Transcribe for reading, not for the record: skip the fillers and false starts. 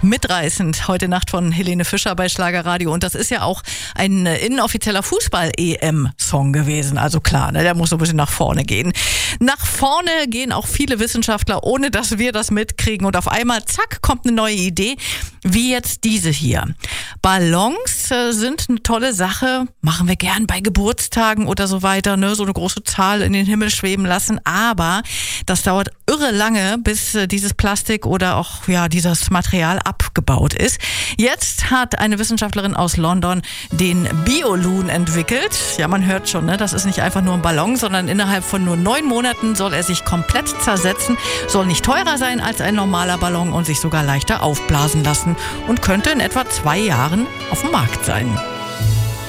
Mitreißend heute Nacht von Helene Fischer bei Schlagerradio. Und das ist ja auch ein inoffizieller Fußball-EM-Song gewesen. Also klar, ne, der muss so ein bisschen nach vorne gehen. Nach vorne gehen auch viele Wissenschaftler, ohne dass wir das mitkriegen. Und auf einmal, zack, kommt eine neue Idee, wie jetzt diese hier. Ballons sind eine tolle Sache, machen wir gern bei Geburtstagen oder so weiter, ne? So eine große Zahl in den Himmel schweben lassen. Aber das dauert irre lange, bis dieses Plastik oder auch dieses Material abgebaut ist. Jetzt hat eine Wissenschaftlerin aus London den Bioloon entwickelt. Ja, man hört schon, ne? Das ist nicht einfach nur ein Ballon, sondern innerhalb von nur 9 Monaten soll er sich komplett zersetzen, soll nicht teurer sein als ein normaler Ballon und sich sogar leichter aufblasen lassen und könnte in etwa 2 Jahren auf dem Markt sein.